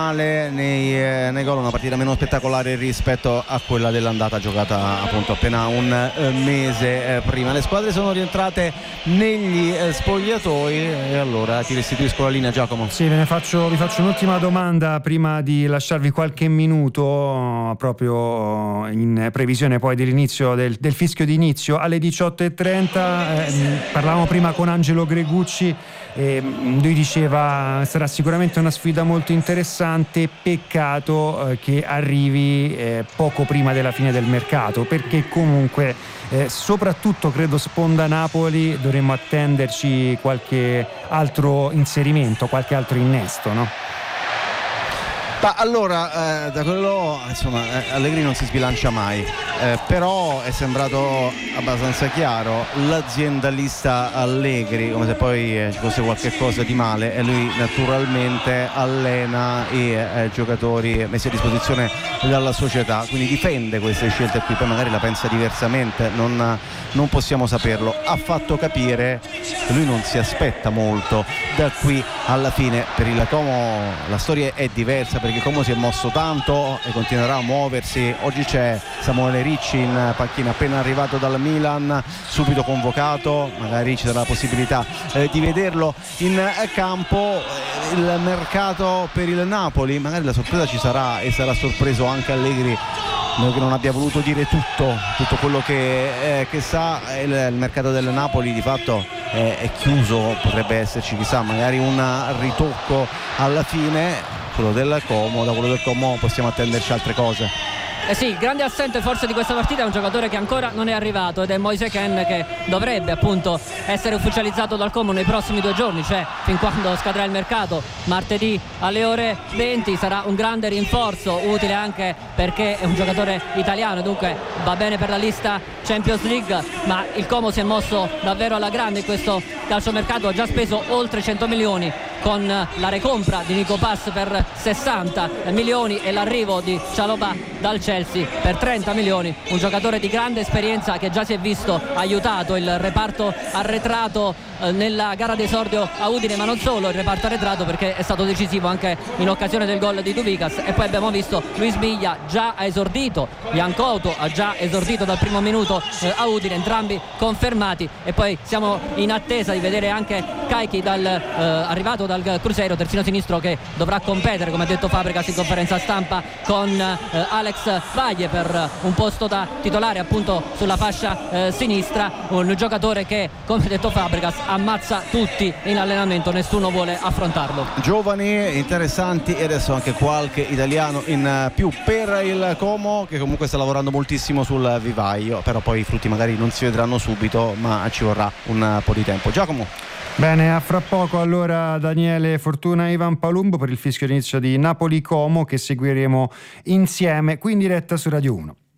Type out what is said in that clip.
nei gol, una partita meno spettacolare rispetto a quella dell'andata giocata appunto appena un mese prima. Le squadre sono rientrate negli spogliatoi e allora ti restituisco la linea, Giacomo. Sì, vi faccio un'ultima domanda prima di lasciarvi qualche minuto, proprio in previsione poi dell'inizio del fischio di inizio alle 18:30. Parlavamo prima con Angelo Gregucci. Lui diceva sarà sicuramente una sfida molto interessante, peccato che arrivi poco prima della fine del mercato, perché comunque soprattutto credo sponda Napoli dovremmo attenderci qualche altro inserimento, qualche altro innesto, no? Ma allora, da quello insomma Allegri non si sbilancia mai, però è sembrato abbastanza chiaro l'aziendalista Allegri, come se poi ci fosse qualche cosa di male, e lui naturalmente allena i giocatori messi a disposizione dalla società, quindi difende queste scelte qui, poi magari la pensa diversamente, non possiamo saperlo. Ha fatto capire che lui non si aspetta molto da qui alla fine. Per il Como la storia è diversa, perché Como si è mosso tanto e continuerà a muoversi. Oggi c'è Samuele Ricci in panchina, appena arrivato dal Milan, subito convocato, magari ci sarà la possibilità di vederlo in campo. Il mercato per il Napoli, magari la sorpresa ci sarà e sarà sorpreso anche Allegri, che non abbia voluto dire tutto quello che sa. Il mercato del Napoli di fatto è chiuso, potrebbe esserci chissà magari un ritocco alla fine. Quello del Como, da quello del Como possiamo attenderci altre cose. Sì, il grande assente forse di questa partita è un giocatore che ancora non è arrivato, ed è Moise Kean, che dovrebbe appunto essere ufficializzato dal Como nei prossimi 2 giorni, cioè fin quando scadrà il mercato, martedì alle ore 20. Sarà un grande rinforzo, utile anche perché è un giocatore italiano, dunque va bene per la lista Champions League. Ma il Como si è mosso davvero alla grande in questo calciomercato, ha già speso oltre 100 milioni con la recompra di Nico Pass per 60 milioni e l'arrivo di Chalobah dal Chelsea per 30 milioni, un giocatore di grande esperienza che già si è visto aiutato il reparto arretrato nella gara d'esordio a Udine, ma non solo il reparto arretrato, perché è stato decisivo anche in occasione del gol di Dubicas. E poi abbiamo visto Luis Milla già ha esordito, Jan Couto ha già esordito dal primo minuto a Udine, entrambi confermati, e poi siamo in attesa di vedere anche Caichi arrivato dal Cruzeiro, terzino sinistro, che dovrà competere, come ha detto Fabregas in conferenza stampa, con Alex Valle per un posto da titolare appunto sulla fascia sinistra, un giocatore che, come ha detto Fabregas, ammazza tutti in allenamento, nessuno vuole affrontarlo. Giovani, interessanti, e adesso anche qualche italiano in più per il Como, che comunque sta lavorando moltissimo sul vivaio, però poi i frutti magari non si vedranno subito, ma ci vorrà un po' di tempo. Giacomo. Bene, a fra poco allora Daniele Fortuna e Ivan Palumbo per il fischio d'inizio di Napoli-Como, che seguiremo insieme qui in diretta su Radio 1.